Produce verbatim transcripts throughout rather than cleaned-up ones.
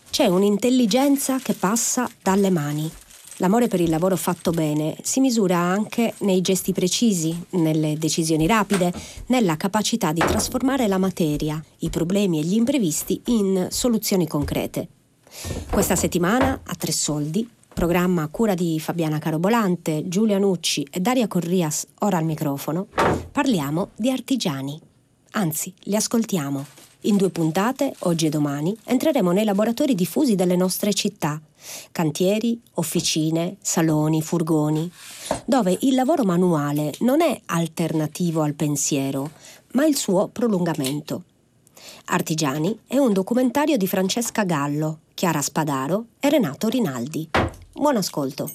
C'è un'intelligenza che passa dalle mani. L'amore per il lavoro fatto bene si misura anche nei gesti precisi, nelle decisioni rapide, nella capacità di trasformare la materia, i problemi e gli imprevisti in soluzioni concrete. Questa settimana, a Tre Soldi, programma a cura di Fabiana Carobolante, Giulia Nucci e Daria Corrias, ora al microfono, parliamo di artigiani. Anzi, li ascoltiamo. In due puntate, oggi e domani, entreremo nei laboratori diffusi delle nostre città, cantieri, officine, saloni, furgoni, dove il lavoro manuale non è alternativo al pensiero, ma il suo prolungamento. Artigiani è un documentario di Francesca Gallo, Chiara Spadaro e Renato Rinaldi. Buon ascolto.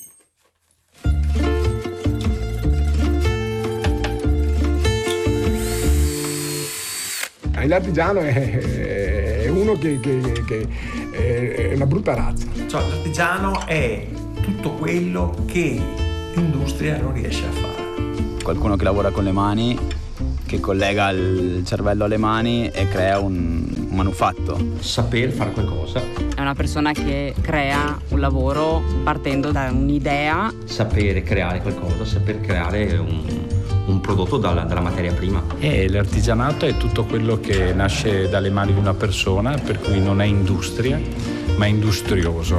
L'artigiano è, è uno che, che, che è una brutta razza. Cioè, l'artigiano è tutto quello che l'industria non riesce a fare. Qualcuno che lavora con le mani, che collega il cervello alle mani e crea un, un manufatto. Saper fare qualcosa. È una persona che crea un lavoro partendo da un'idea. Sapere creare qualcosa, saper creare un... un prodotto dalla, dalla materia prima. E l'artigianato è tutto quello che nasce dalle mani di una persona, per cui non è industria, ma è industrioso.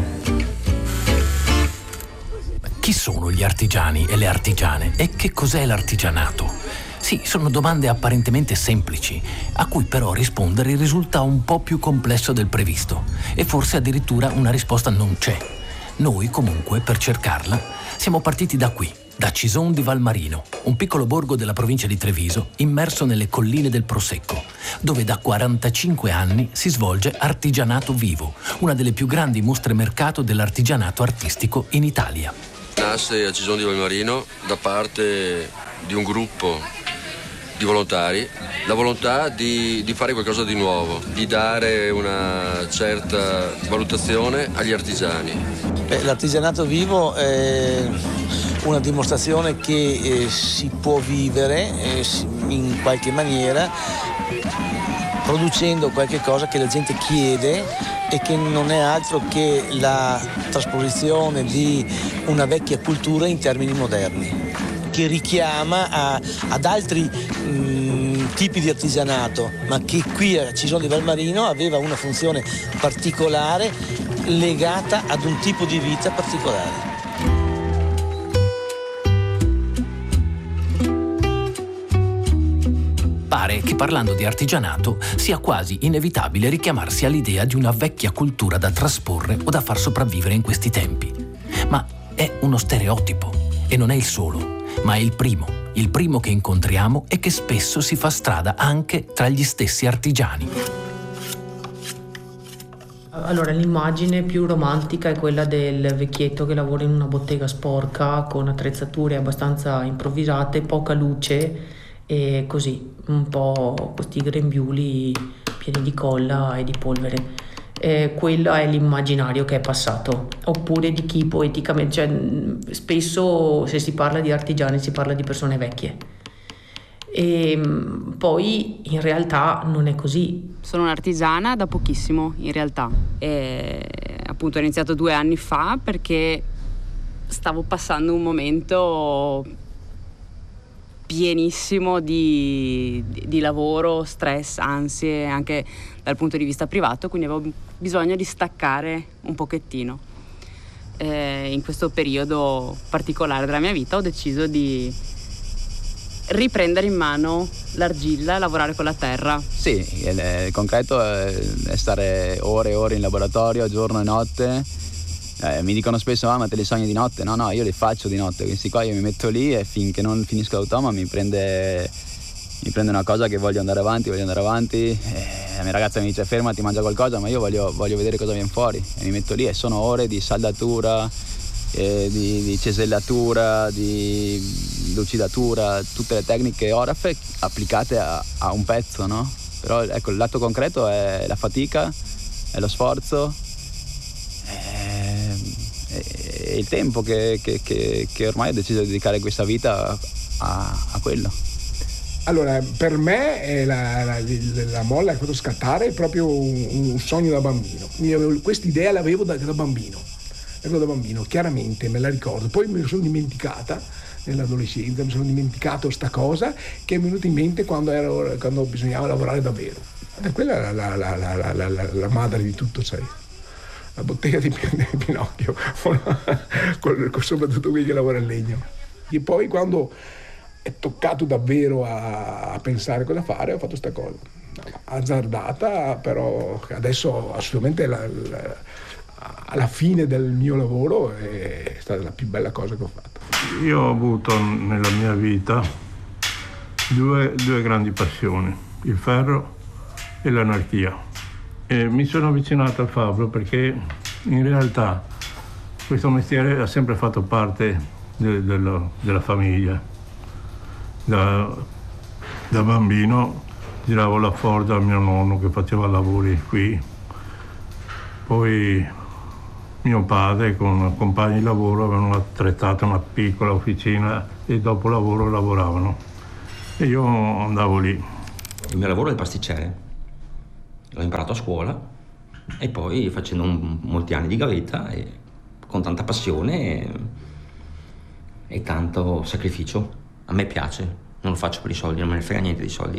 Chi sono gli artigiani e le artigiane? E che cos'è l'artigianato? Sì, sono domande apparentemente semplici, a cui però rispondere risulta un po' più complesso del previsto. E forse addirittura una risposta non c'è. Noi, comunque, per cercarla, siamo partiti da qui. Da Cison di Valmarino, un piccolo borgo della provincia di Treviso, immerso nelle colline del Prosecco, dove da quarantacinque anni si svolge Artigianato Vivo, una delle più grandi mostre mercato dell'artigianato artistico in Italia. Nasce a Cison di Valmarino da parte di un gruppo di volontari, la volontà di, di fare qualcosa di nuovo, di dare una certa valutazione agli artigiani. Beh, l'artigianato vivo è una dimostrazione che eh, si può vivere eh, in qualche maniera producendo qualche cosa che la gente chiede e che non è altro che la trasposizione di una vecchia cultura in termini moderni, che richiama a, ad altri mh, tipi di artigianato, ma che qui a Cison di Valmarino aveva una funzione particolare legata ad un tipo di vita particolare. Pare che parlando di artigianato sia quasi inevitabile richiamarsi all'idea di una vecchia cultura da trasporre o da far sopravvivere in questi tempi. Ma è uno stereotipo e non è il solo, ma è il primo, il primo che incontriamo e che spesso si fa strada anche tra gli stessi artigiani. Allora, l'immagine più romantica è quella del vecchietto che lavora in una bottega sporca con attrezzature abbastanza improvvisate, poca luce e così, un po' questi grembiuli pieni di colla e di polvere. Eh, quello è l'immaginario che è passato, oppure di chi poeticamente, cioè spesso se si parla di artigiani si parla di persone vecchie e poi in realtà non è così. Sono un'artigiana da pochissimo in realtà e appunto ho iniziato due anni fa perché stavo passando un momento pienissimo di, di, di lavoro, stress, ansie, anche dal punto di vista privato, quindi avevo bisogno di staccare un pochettino. Eh, in questo periodo particolare della mia vita ho deciso di riprendere in mano l'argilla e lavorare con la terra. Sì, il, il concreto è, è stare ore e ore in laboratorio, giorno e notte. Eh, mi dicono spesso, ah, ma te li sogni di notte? No, no, io li faccio di notte, questi qua io mi metto lì e finché non finisco l'automa mi prende, mi prende una cosa che voglio andare avanti, voglio andare avanti. E la mia ragazza mi dice fermati, mangia qualcosa, ma io voglio, voglio vedere cosa viene fuori. E mi metto lì e sono ore di saldatura, eh, di, di cesellatura, di lucidatura, tutte le tecniche orafe applicate a, a un pezzo, no? Però ecco, il lato concreto è la fatica, è lo sforzo, e il tempo che, che, che, che ormai ho deciso di dedicare questa vita a, a quello. Allora, per me è la, la, la molla che ha fatto scattare è proprio un, un sogno da bambino. Questa idea l'avevo da, da bambino, l'avevo da bambino, chiaramente me la ricordo. Poi me la sono dimenticata nell'adolescenza, mi sono dimenticato sta cosa che è venuta in mente quando, ero, quando bisognava lavorare davvero. E quella è la, la, la, la, la, la, la madre di tutto, sai. La bottega di Pinocchio, soprattutto quelli che lavorano in legno. E poi quando è toccato davvero a, a pensare cosa fare, ho fatto sta cosa. Azzardata, però adesso assolutamente la, la, alla fine del mio lavoro è stata la più bella cosa che ho fatto. Io ho avuto nella mia vita due, due grandi passioni, il ferro e l'anarchia. E mi sono avvicinato al fabbro perché in realtà questo mestiere ha sempre fatto parte de, de, de, della famiglia. Da, da bambino giravo la Ford al mio nonno che faceva lavori qui, poi mio padre con compagni di lavoro avevano attrezzata una piccola officina e dopo lavoro lavoravano e io andavo lì. Il mio lavoro è il pasticcere, l'ho imparato a scuola e poi facendo un, molti anni di gavetta e con tanta passione e, e tanto sacrificio. A me piace, non lo faccio per i soldi, non me ne frega niente dei soldi,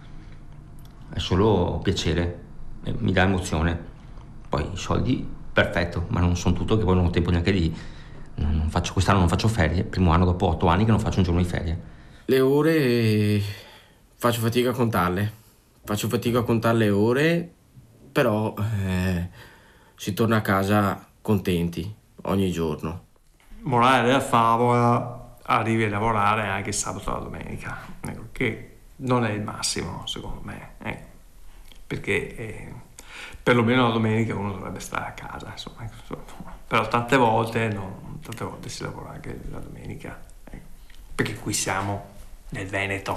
è solo piacere, mi dà emozione. Poi i soldi, perfetto, ma non sono tutto, che poi non ho tempo neanche di... Non faccio, quest'anno non faccio ferie, primo anno dopo otto anni che non faccio un giorno di ferie. Le ore faccio fatica a contarle, faccio fatica a contare le ore, però eh, si torna a casa contenti ogni giorno. Morale della favola, arrivi a lavorare anche il sabato e la domenica, ecco, che non è il massimo secondo me, ecco, perché eh, perlomeno la domenica uno dovrebbe stare a casa, insomma, insomma. Però tante volte, no, tante volte si lavora anche la domenica, ecco, perché qui siamo nel Veneto.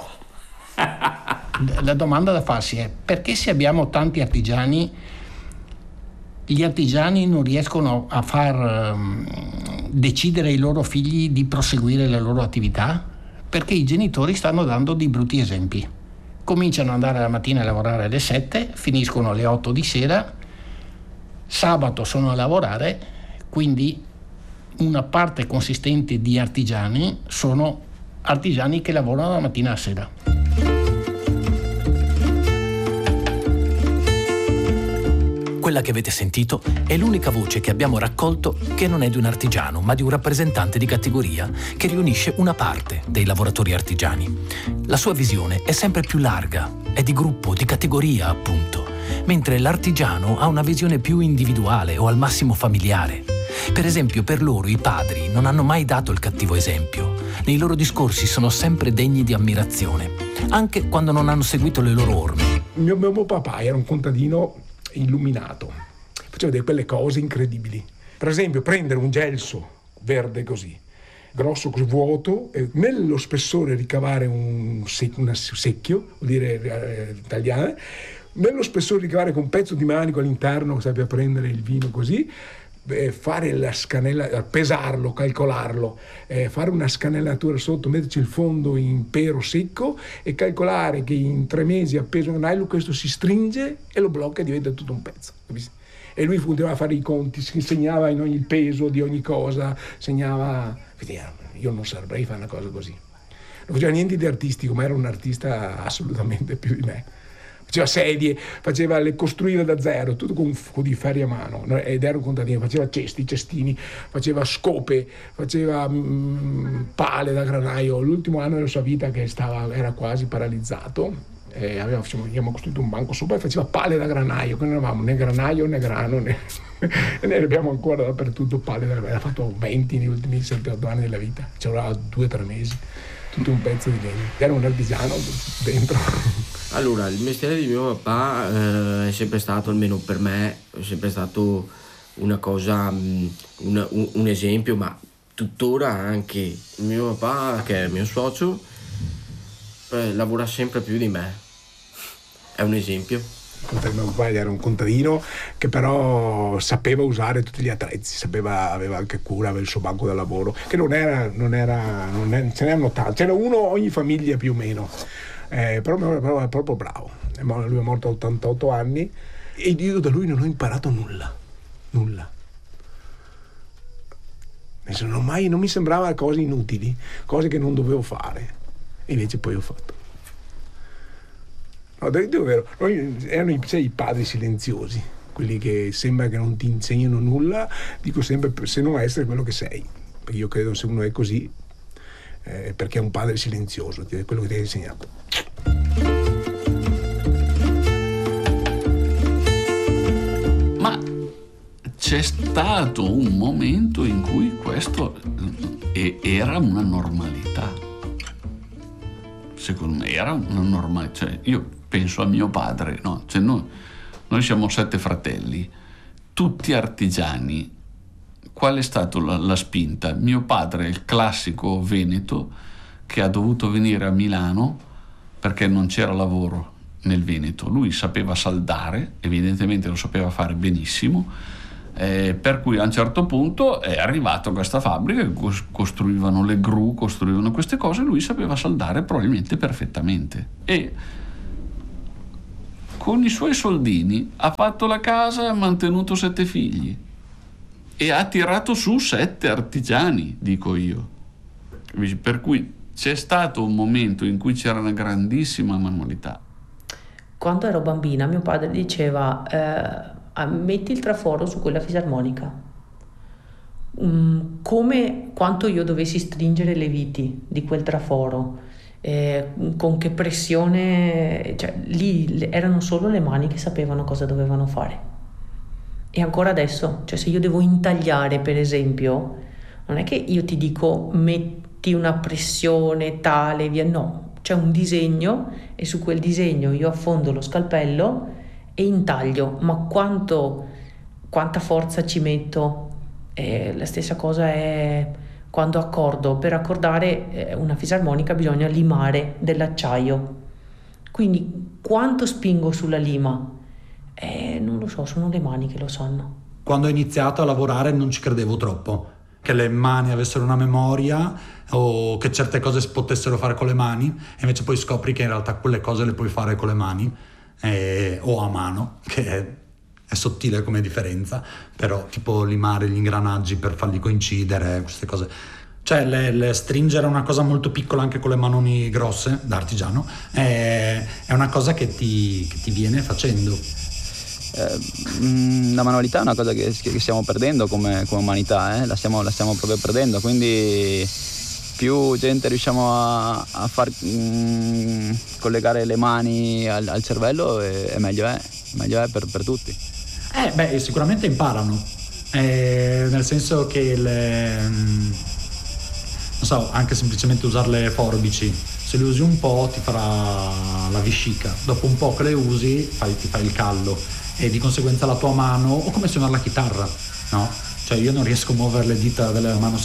La domanda da farsi è: perché se abbiamo tanti artigiani, gli artigiani non riescono a far um, decidere ai loro figli di proseguire la loro attività? Perché i genitori stanno dando dei brutti esempi. Cominciano ad andare la mattina a lavorare alle sette, finiscono alle otto di sera, sabato sono a lavorare, quindi una parte consistente di artigiani sono artigiani che lavorano la mattina a sera. Quella che avete sentito è l'unica voce che abbiamo raccolto che non è di un artigiano, ma di un rappresentante di categoria che riunisce una parte dei lavoratori artigiani. La sua visione è sempre più larga, è di gruppo, di categoria appunto, mentre l'artigiano ha una visione più individuale o al massimo familiare. Per esempio, per loro i padri non hanno mai dato il cattivo esempio. Nei loro discorsi sono sempre degni di ammirazione, anche quando non hanno seguito le loro orme. Mio, mio papà era un contadino illuminato, faceva delle quelle cose incredibili. Per esempio, prendere un gelso verde così, grosso, così vuoto, e nello spessore ricavare un, sec- un secchio, vuol dire eh, italiano, nello spessore ricavare con un pezzo di manico all'interno, sapeva prendere il vino così, eh, fare la scanella, pesarlo, calcolarlo, eh, fare una scanellatura sotto, metterci il fondo in pero secco e calcolare che in tre mesi appeso un nylon questo si stringe e lo blocca e diventa tutto un pezzo. E lui continuava a fare i conti, si segnava in ogni il peso di ogni cosa, segnava... Io non saprei fare una cosa così. Non faceva niente di artistico, ma era un artista assolutamente più di me. Faceva sedie, faceva le costruiva da zero, tutto con, con i ferri a mano, ed era un contadino, faceva cesti, cestini, faceva scope, faceva mh, pale da granaio. L'ultimo anno della sua vita che stava, era quasi paralizzato, eh, aveva, abbiamo costruito un banco sopra e faceva pale da granaio, che non avevamo né granaio né grano, né, e ne abbiamo ancora dappertutto pale da granaio. Ha fatto venti negli ultimi sette otto anni della vita, ci avrà due o tre mesi. Tutto un pezzo di legno. Era un artigiano dentro. Allora, il mestiere di mio papà eh, è sempre stato, almeno per me, è sempre stato una cosa, un, un, un esempio, ma tuttora anche mio papà, che è il mio socio, eh, lavora sempre più di me. È un esempio. Mio papà era un contadino che però sapeva usare tutti gli attrezzi, sapeva, aveva anche cura, aveva il suo banco da lavoro, che non era, non era, non era ce n'erano tanti, c'era uno ogni famiglia più o meno, eh, però, però è proprio bravo. Lui è morto a ottantotto anni e io da lui non ho imparato nulla, nulla. Non, ho mai, non mi sembrava cose inutili, cose che non dovevo fare, e invece poi ho fatto. No, è vero, noi erano i, cioè, i padri silenziosi, quelli che sembra che non ti insegnano nulla, dico sempre, se non essere quello che sei, perché io credo se uno è così, eh, perché è un padre silenzioso, è quello che ti ha insegnato. Ma c'è stato un momento in cui questo era una normalità. Secondo me era una normalità. Cioè, io penso a mio padre, no? Cioè, noi, noi siamo sette fratelli, tutti artigiani. Qual è stata la, la spinta? Mio padre è il classico veneto che ha dovuto venire a Milano perché non c'era lavoro nel Veneto. Lui sapeva saldare, evidentemente lo sapeva fare benissimo, eh, per cui a un certo punto è arrivato a questa fabbrica che costruivano le gru, costruivano queste cose, lui sapeva saldare probabilmente perfettamente e con i suoi soldini ha fatto la casa e ha mantenuto sette figli e ha tirato su sette artigiani, dico io. Per cui c'è stato un momento in cui c'era una grandissima manualità. Quando ero bambina mio padre diceva eh, metti il traforo su quella fisarmonica, mm, come quanto io dovessi stringere le viti di quel traforo, eh, con che pressione, cioè lì erano solo le mani che sapevano cosa dovevano fare. E ancora adesso, cioè se io devo intagliare per esempio, non è che io ti dico metti una pressione tale via, no, c'è un disegno e su quel disegno io affondo lo scalpello e intaglio, ma quanto, quanta forza ci metto? Eh, la stessa cosa è quando accordo. Per accordare una fisarmonica bisogna limare dell'acciaio, quindi quanto spingo sulla lima? Eh, non lo so, sono le mani che lo sanno. Quando ho iniziato a lavorare non ci credevo troppo, che le mani avessero una memoria o che certe cose si potessero fare con le mani, e invece poi scopri che in realtà quelle cose le puoi fare con le mani eh, o a mano, che è, è sottile come differenza, però tipo limare gli ingranaggi per farli coincidere, queste cose. Cioè le, le stringere una cosa molto piccola anche con le manoni grosse da artigiano è, è una cosa che ti, che ti viene facendo. Eh, la manualità è una cosa che, che stiamo perdendo come, come umanità, eh? la, stiamo, la stiamo proprio perdendo, quindi più gente riusciamo a, a far mh, collegare le mani al, al cervello e, e meglio è, meglio è per, per tutti. Eh beh, sicuramente imparano, eh, nel senso che le, mh, non so, anche semplicemente usare le forbici, se le usi un po' ti farà la vescica, dopo un po' che le usi fai, ti fai il callo e di conseguenza la tua mano, o come suonare la chitarra, no? Cioè io non riesco a muovere le dita della mano